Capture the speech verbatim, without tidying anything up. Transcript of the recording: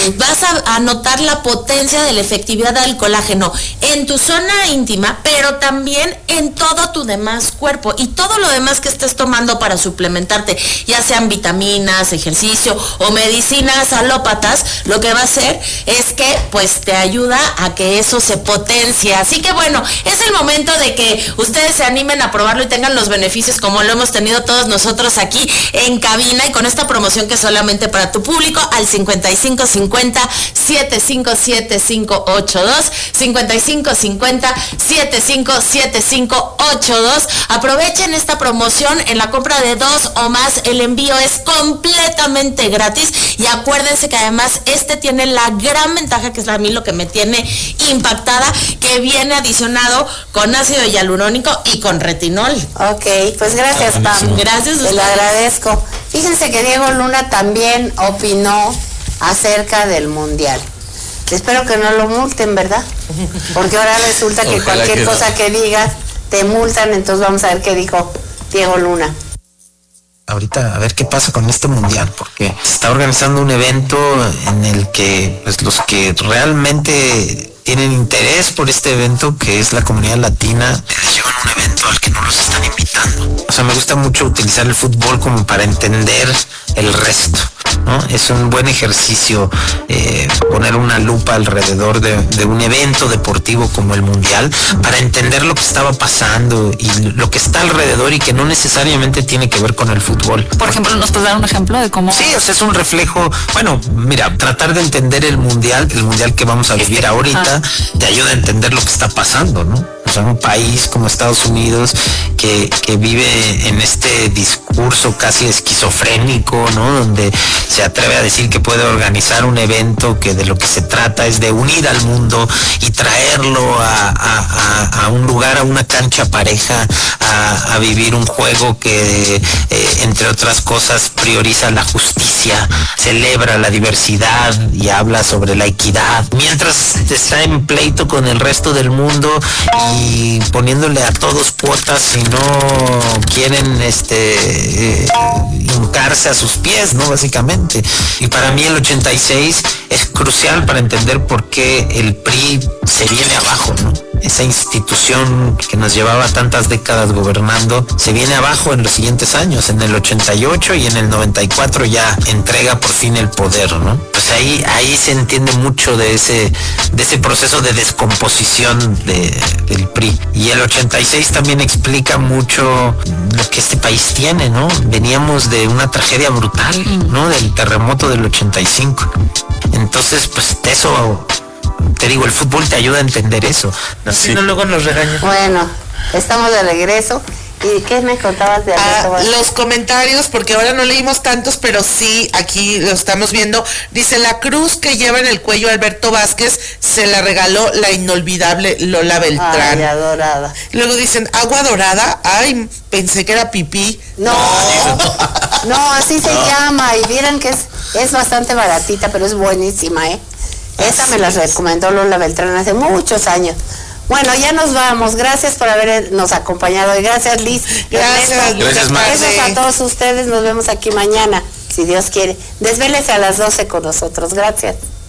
vas a, a notar la potencia de la efectividad del colágeno en tu zona íntima, pero también en todo tu demás cuerpo y todo lo demás que estés tomando para suplementarte, ya sean vitaminas, ejercicio o medicinas alópatas. Lo que va a hacer es que pues te ayuda a que eso se potencie. Así que bueno, es el momento de que ustedes se animen a probarlo y tengan los beneficios como lo hemos tenido todos nosotros aquí en cabina, y con esta promoción que es solamente para tu público al cincuenta y cinco cincuenta, setenta y cinco setenta y cinco ochenta y dos, cincuenta y cinco cincuenta, setenta y cinco setenta y cinco ochenta y dos. Aprovechen esta promoción. En la compra de dos o más el envío es completamente gratis, y acuérdense que además este tiene la gran ventaja, que es a mí lo que me tiene impactada, que viene adicionado con ácido hialurónico y con retinol. Ok, pues gracias, Pam. Gracias a Te lo agradezco. Fíjense que Diego Luna también opinó acerca del Mundial. Espero que no lo multen, ¿verdad? Porque ahora resulta que Ojalá cualquier que cosa no. que digas te multan, entonces vamos a ver qué dijo Diego Luna. Ahorita a ver qué pasa con este mundial, porque se está organizando un evento en el que pues, los que realmente tienen interés por este evento, que es la comunidad latina, les llevan un evento al que no los están invitando. O sea, me gusta mucho utilizar el fútbol como para entender el resto, ¿no? Es un buen ejercicio eh, poner una lupa alrededor de, de un evento deportivo como el mundial para entender lo que estaba pasando y lo que está alrededor, y que no necesariamente tiene que ver con el fútbol. Por ejemplo, ¿nos puedes dar un ejemplo de cómo? Sí, o sea, es un reflejo. Bueno, mira, tratar de entender el mundial, el mundial que vamos a vivir ahorita, te ayuda a entender lo que está pasando, ¿no? O sea, un país como Estados Unidos que, que vive en este discurso casi esquizofrénico, ¿no? Donde se atreve a decir que puede organizar un evento que de lo que se trata es de unir al mundo y traerlo a, a, a, a un lugar, a una cancha pareja, a, a vivir un juego que, eh, entre otras cosas, prioriza la justicia, celebra la diversidad y habla sobre la equidad, mientras está en pleito con el resto del mundo y poniéndole a todos cuotas si no quieren este eh, hincarse a sus pies, ¿no? Básicamente. Y para mí el ochenta y seis es crucial para entender por qué el P R I se viene abajo, ¿no? Esa institución que nos llevaba tantas décadas gobernando se viene abajo en los siguientes años. En el ochenta y ocho y en el noventa y cuatro ya entrega por fin el poder, ¿no? Pues ahí ahí se entiende mucho de ese de ese proceso de descomposición de, del P R I. Y el ochenta y seis también explica mucho lo que este país tiene, ¿no? Veníamos de una tragedia brutal, ¿no? Del terremoto del ochenta y cinco. Entonces, pues eso, te digo, el fútbol te ayuda a entender eso. No, Sí. si no, luego nos regañan. Bueno, estamos de regreso. ¿Y qué me contabas de Alberto? Ah, los comentarios, porque ahora no leímos tantos, pero sí, aquí lo estamos viendo. Dice, la cruz que lleva en el cuello Alberto Vázquez se la regaló la inolvidable Lola Beltrán. Ay, adorada. Luego dicen, agua dorada. Ay, pensé que era pipí. No, no, así se llama. Y vieran que es, es bastante baratita, pero es buenísima, ¿eh? Esa me la recomendó Lola Beltrán hace muchos años. Bueno, ya nos vamos. Gracias por habernos acompañado. Y gracias, Liz. Gracias, Gracias, Max. Gracias a todos ustedes. Nos vemos aquí mañana, si Dios quiere. Desvélese a las doce con nosotros. Gracias.